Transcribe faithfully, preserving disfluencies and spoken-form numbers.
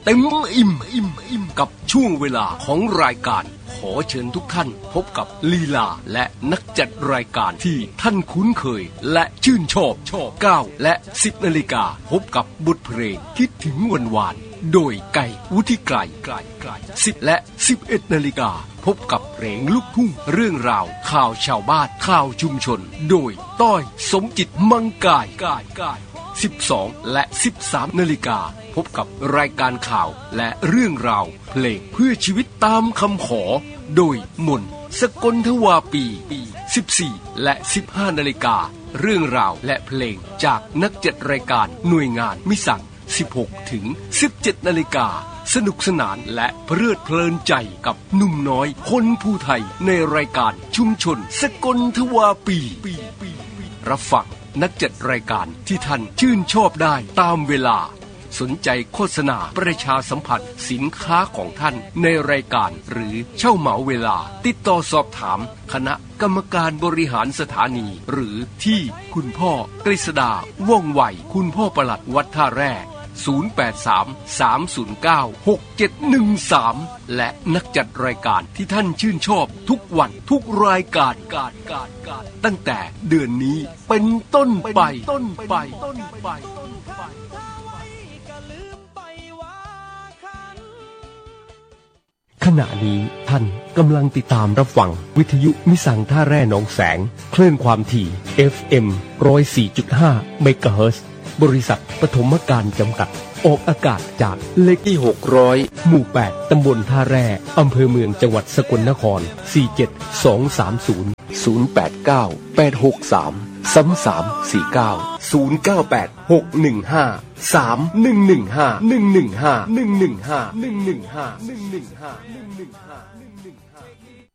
เต็มอิ่มอิ่มอิ่มกับช่วงเวลาของรายการขอเชิญทุกท่านพบกับลีลาและนักจัดรายการที่ท่านคุ้นเคยและชื่นชอบชอบเก้าและสิบนาฬิกาพบกับบทเพลงคิดถึงวันวานโดยไก่วุฒิไกรไกรไกรสิบและสิบเอ็ดนาฬิกาพบกับเพลงลูกทุ่งเรื่องราวข่าวชาวบ้านข่าวชุมชนโดยต้อยสมจิตมังกายกายกายสิบสองและสิบสามนาฬิกาพบกับรายการข่าวและเรื่องราวเพลงเพื่อชีวิตตามคำขอโดยมนสกลทวาปีสิบสี่และสิบห้านาฬิกาเรื่องราวและเพลงจากนักจัดรายการหน่วยงานมิสั่งสิบหกถึงสิบเจ็ดนาฬิกาสนุกสนานและเพลิดเพลินใจกับหนุ่มน้อยคนผู้ไทยในรายการชุมชนสกลทวาปีรับฟังนักจัดรายการที่ท่านชื่นชอบได้ตามเวลาสนใจโฆษณาประชาสัมพันธ์สินค้าของท่านในรายการหรือเช่าเหมาเวลาติดต่อสอบถามคณะกรรมการบริหารสถานีหรือที่คุณพ่อกฤษดาว่องไวคุณพ่อปลัดวัดท่าแร่ศูนย์ แปด สาม สาม ศูนย์ เก้า หก เจ็ด หนึ่ง สามและนักจัดรายการที่ท่านชื่นชอบทุกวันทุกรายการการการการตั้งแต่เดือนนี้เป็นต้นไปต้นไปต้นไปขณะนี้ท่านกำลังติดตามรับฟังวิทยุมิสังท่าแร่หนองแสงคลื่นความถี่ เอฟ เอ็ม หนึ่งร้อยสี่จุดห้า เมกะเฮิรตซ์บริษัทปฐมการจำกัดออกอากาศจากเลขที่หกร้อยหมู่แปดตำบลท่าแร่อำเภอเมืองจังหวัดสกลนครสี่ เจ็ด สอง สาม ศูนย์ ศูนย์ แปด เก้า แปด หก สาม สาม สาม สี่ เก้า ศูนย์ เก้า แปด หก หนึ่ง ห้า สาม หนึ่ง หนึ่ง ห้า หนึ่ง หนึ่ง ห้า หนึ่ง หนึ่ง ห้า หนึ่ง หนึ่ง ห้า หนึ่ง หนึ่ง ห้า หนึ่ง หนึ่ง ห้า หนึ่ง หนึ่ง ห้า